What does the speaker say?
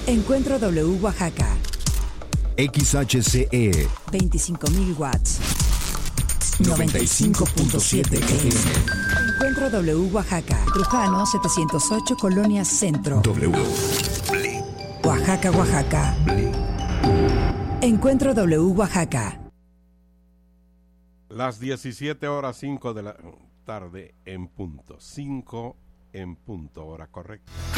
Encuentro W Oaxaca. XHCE 25.000 watts. 95.7 FM. Encuentro W Oaxaca. Trujano 708 Colonia Centro. W. Oaxaca, Oaxaca. Encuentro W Oaxaca. Las 17:05 de la tarde en punto. 5 en punto, hora correcta.